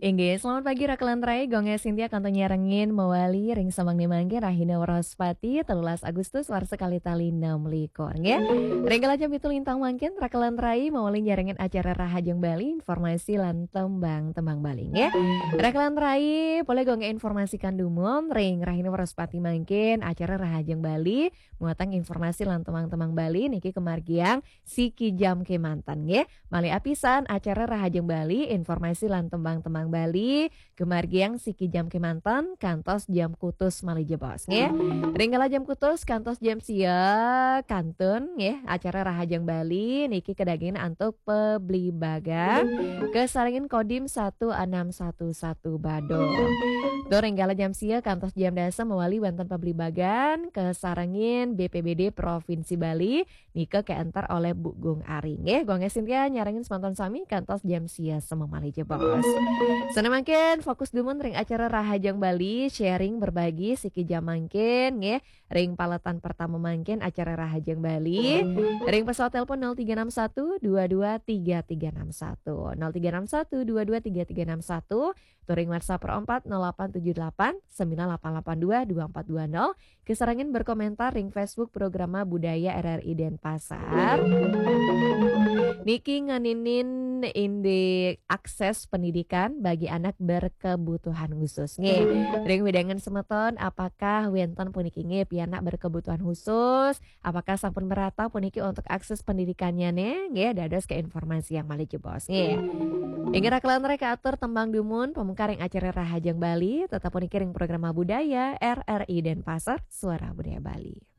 Inggih, selamat pagi Rakelan Rai, Gonge Sintia kantonya rengin mewali ring samang nimangge rahina waraspati 13 Agustus warsa kali tali 6 likor ya. Renggala jam itu lintang mangkin Rakelan Rai mewali jaringan acara Rahajeng Bali informasi lan tembang Bali ya. Rakelan Rai boleh gonge informasikan dumon ring rahina waraspati mangkin acara Rahajeng Bali muatang informasi lan tembang Bali niki kemargiang siki jam kemantan ya. Mali apisan acara Rahajeng Bali informasi lan tembang Bali gemargiang siki jam kemantan kantos jam kutus mali jebos nge. Ringgala jam kutus kantos jam sia kantun nge acara Rahajeng Bali niki kedaging antuk pebli bagan kesarangin kodim 1611 Bado. Do ringgala jam sia kantos jam dasa mewali banten pebli bagan kesarangin BPBD Provinsi Bali nika keantar oleh Bu Gung Aring nge. Gonge Sintia nyarangin semantan sami kantos jam sia sama mali jebos. Sana mangkin fokus dumun ring acara Rahajeng Bali sharing berbagi siki jam mangkin nge ring palatan pertama mangkin acara Rahajeng Bali ring pesawat telepon 0361 223361 0361 223361 turing WhatsApp 04 0878 9882 2420 kesarangin berkomentar ring Facebook Programa Budaya RRI Denpasar Niki nganinin indi akses pendidikan bagi anak berkebutuhan khusus. Nge, ring widangan semeton apakah wenten puniki nge pianak berkebutuhan khusus? Apakah sampun merata puniki untuk akses pendidikannya nge? Dados ke informasi yang mali jebos. Nge. Ingin rakelan reka atur tembang dumun pemungkaring acara Rahajeng Bali tetap puniki ring program budaya RRI Denpasar Suara Budaya Bali.